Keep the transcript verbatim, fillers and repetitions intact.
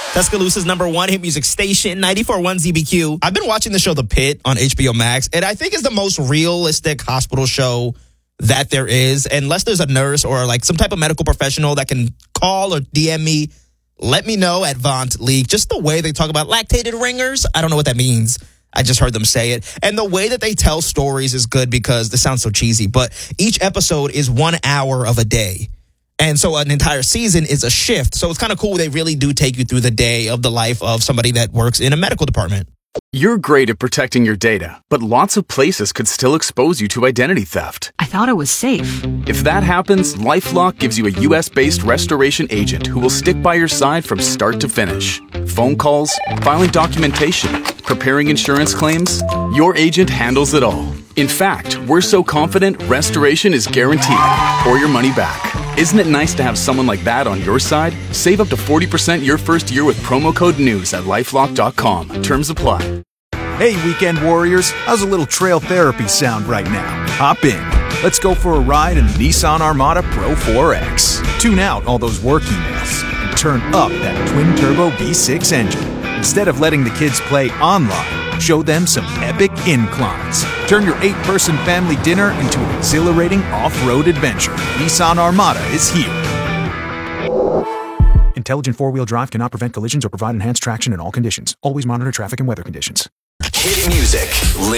Tuscaloosa's number one hit music station, ninety-four point one Z B Q. I've been watching the show The Pit on H B O Max, and I think it's the most realistic hospital show that there is. Unless there's a nurse or like some type of medical professional that can call or D M me, let me know at Vaunt League. Just the way they talk about lactated ringers, I don't know what that means. I just heard them say it. And the way that they tell stories is good because this sounds so cheesy, but each episode is one hour of a day. And so an entire season is a shift. So it's kind of cool. They really do take you through the day of the life of somebody that works in a medical department. You're great at protecting your data, but lots of places could still expose you to identity theft. I thought it was safe. If that happens, LifeLock gives you a U S-based restoration agent who will stick by your side from start to finish. Phone calls, filing documentation, preparing insurance claims, your agent handles it all. In fact, we're so confident restoration is guaranteed or your money back. Isn't it nice to have someone like that on your side? Save up to forty percent your first year with promo code NEWS at lifelock dot com. Terms apply. Hey, weekend warriors, how's a little trail therapy sound right now? Hop in. Let's go for a ride in the Nissan Armada Pro four X. Tune out all those work emails and turn up that twin-turbo V six engine. Instead of letting the kids play online, show them some epic inclines. Turn your eight-person family dinner into an exhilarating off-road adventure. Nissan Armada is here. Intelligent four-wheel drive cannot prevent collisions or provide enhanced traction in all conditions. Always monitor traffic and weather conditions. Hit music.